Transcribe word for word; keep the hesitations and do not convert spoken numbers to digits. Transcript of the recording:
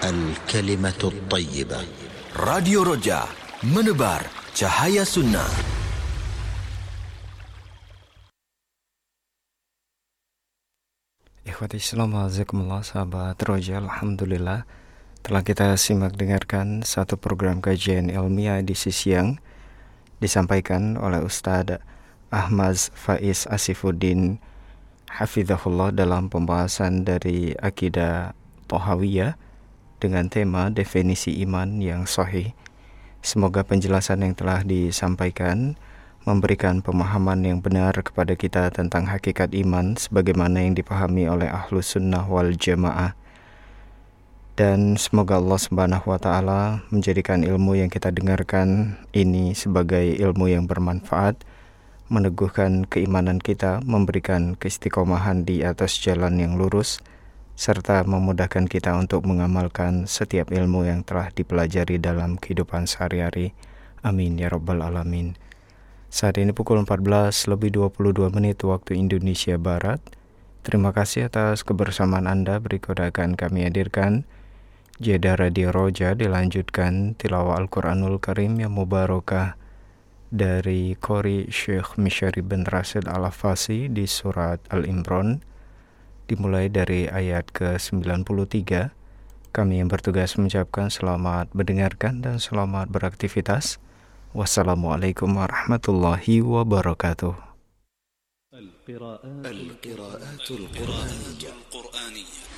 الكلمة الطيبة. Radio Roja, menebar cahaya sunnah. Ikhwati Islam, azakumullah, sahabat Roja, alhamdulillah telah kita simak dengarkan satu program kajian ilmiah edisi siang disampaikan oleh Ustadz Ahmad Faiz Asifuddin hafizahullah dalam pembahasan dari akidah Thahawiyah dengan tema definisi iman yang sahih. Semoga penjelasan yang telah disampaikan memberikan pemahaman yang benar kepada kita tentang hakikat iman sebagaimana yang dipahami oleh Ahlus Sunnah wal Jamaah. Dan semoga Allah Subhanahu wa taala menjadikan ilmu yang kita dengarkan ini sebagai ilmu yang bermanfaat, meneguhkan keimanan kita, memberikan keistiqomahan di atas jalan yang lurus, serta memudahkan kita untuk mengamalkan setiap ilmu yang telah dipelajari dalam kehidupan sehari-hari. Amin ya rabbal alamin. Saat ini pukul empat belas lebih dua puluh dua menit waktu Indonesia Barat. Terima kasih atas kebersamaan Anda. Berikut akan kami hadirkan jeda Radio Roja, dilanjutkan tilawah Al-Quranul Karim yang mubarakah dari Qori Syekh Mishari bin Rashid Al-Afasi di surat Al-Imran, dimulai dari ayat ke sembilan puluh tiga. Kami yang bertugas mengucapkan selamat mendengarkan dan selamat beraktivitas. Wassalamualaikum warahmatullahi wabarakatuh. القراءات القرآنية